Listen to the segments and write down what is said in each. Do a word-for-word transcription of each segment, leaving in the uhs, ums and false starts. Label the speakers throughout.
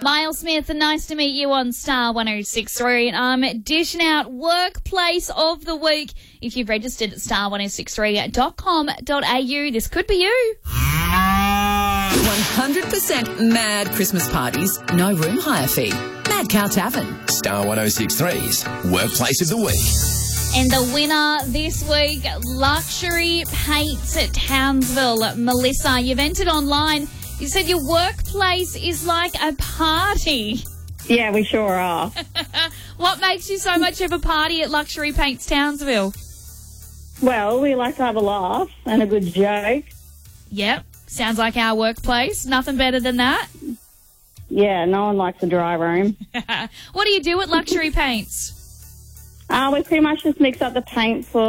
Speaker 1: Miles Smith, nice to meet you on Star one oh six three. And I'm dishing out Workplace of the Week. If you've registered at star one oh six three dot com dot a u, this could be you.
Speaker 2: one hundred percent mad Christmas parties, no room hire fee. Mad Cow Tavern.
Speaker 3: Star one oh six three's Workplace of the Week.
Speaker 1: And the winner this week, Luxury Paints at Townsville. Melissa, you've entered online. You said your workplace is like a party.
Speaker 4: Yeah, we sure are.
Speaker 1: What makes you so much of a party at Luxury Paints Townsville?
Speaker 4: Well, we like to have a laugh and a good joke.
Speaker 1: Yep, sounds like our workplace. Nothing better than that.
Speaker 4: Yeah, no one likes a dry room.
Speaker 1: What do you do at Luxury Paints?
Speaker 4: Uh, we pretty much just mix up the paint for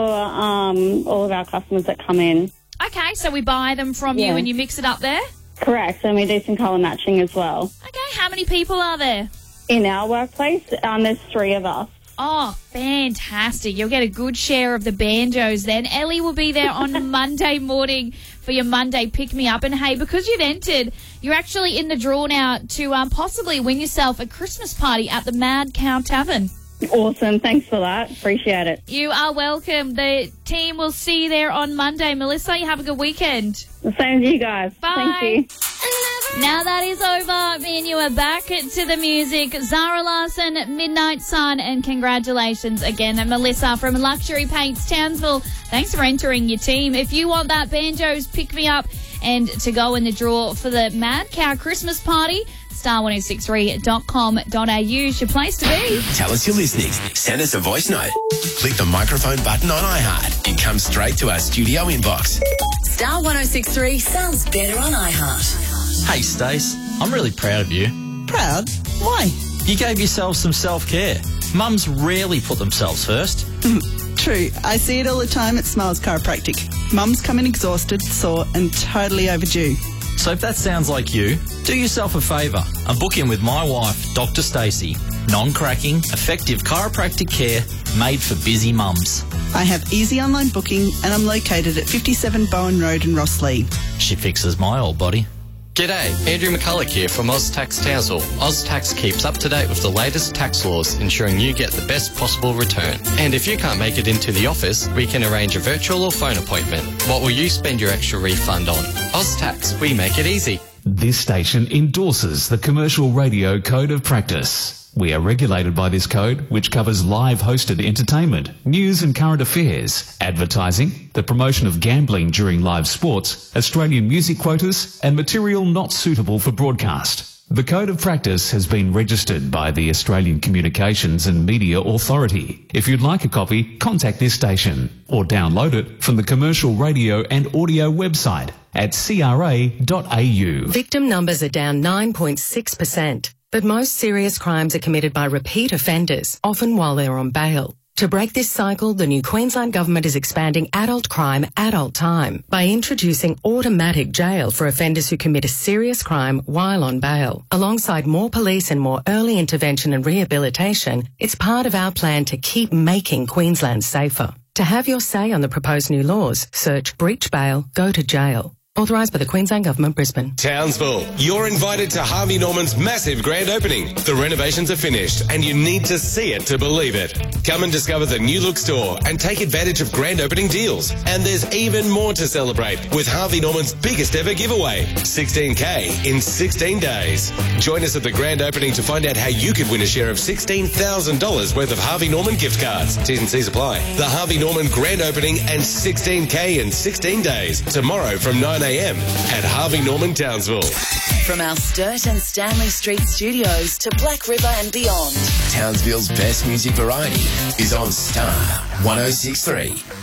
Speaker 4: um, all of our customers that come in.
Speaker 1: Okay, so we buy them from
Speaker 4: Yeah.
Speaker 1: you and you mix it up there?
Speaker 4: Correct, and we do some colour matching as well.
Speaker 1: Okay, how many people are there?
Speaker 4: In our workplace, um, there's three of us.
Speaker 1: Oh, fantastic. You'll get a good share of the banjos then. Ellie will be there on Monday morning for your Monday pick-me-up. And, hey, because you've entered, you're actually in the draw now to um, possibly win yourself a Christmas party at the Mad Cow Tavern.
Speaker 4: Awesome, thanks for that. Appreciate it.
Speaker 1: You are welcome. The team will see you there on Monday. Melissa, you have a good weekend.
Speaker 4: The same to you guys.
Speaker 1: Bye.
Speaker 4: Thank you.
Speaker 1: Now that is over. Me and you are back to the music. Zara Larson, Midnight Sun, and congratulations again, Melissa from Luxury Paints Townsville. Thanks for entering your team. If you want that banjos pick-me-up and to go in the draw for the Mad Cow Christmas party, star one oh six three dot com dot a u is your place to be.
Speaker 3: Tell us you're listening. Send us a voice note. Click the microphone button on iHeart. It comes straight to our studio inbox.
Speaker 2: Star one oh six three sounds better on iHeart.
Speaker 5: Hey, Stace, I'm really proud of you.
Speaker 6: Proud? Why?
Speaker 5: You gave yourself some self-care. Mums rarely put themselves first.
Speaker 6: True. I see it all the time at Smiles Chiropractic. Mums come in exhausted, sore and totally overdue.
Speaker 5: So if that sounds like you, do yourself a favour and book in with my wife, Doctor Stacey. Non-cracking, effective chiropractic care made for busy mums.
Speaker 6: I have easy online booking and I'm located at fifty-seven Bowen Road in Rosslea.
Speaker 5: She fixes my old body.
Speaker 7: G'day, Andrew McCulloch here from OzTax Townsville. OzTax keeps up to date with the latest tax laws, ensuring you get the best possible return. And if you can't make it into the office, we can arrange a virtual or phone appointment. What will you spend your extra refund on? OzTax, we make it easy.
Speaker 8: This station endorses the Commercial Radio Code of Practice. We are regulated by this code, which covers live hosted entertainment, news and current affairs, advertising, the promotion of gambling during live sports, Australian music quotas, and material not suitable for broadcast. The Code of Practice has been registered by the Australian Communications and Media Authority. If you'd like a copy, contact this station or download it from the Commercial Radio and Audio website at c r a dot a u.
Speaker 9: Victim numbers are down nine point six percent. But most serious crimes are committed by repeat offenders, often while they're on bail. To break this cycle, the new Queensland Government is expanding adult crime, adult time by introducing automatic jail for offenders who commit a serious crime while on bail. Alongside more police and more early intervention and rehabilitation, it's part of our plan to keep making Queensland safer. To have your say on the proposed new laws, search breach bail, go to jail. Authorised by the Queensland Government, Brisbane.
Speaker 10: Townsville, you're invited to Harvey Norman's massive grand opening. The renovations are finished and you need to see it to believe it. Come and discover the new look store and take advantage of grand opening deals. And there's even more to celebrate with Harvey Norman's biggest ever giveaway, sixteen K in sixteen days. Join us at the grand opening to find out how you could win a share of sixteen thousand dollars worth of Harvey Norman gift cards. T's and C's apply. The Harvey Norman grand opening and sixteen K in sixteen days. Tomorrow from nine a m at Harvey Norman Townsville.
Speaker 2: From our Sturt and Stanley Street studios to Black River and beyond.
Speaker 3: Townsville's best music variety is on Star one oh six three.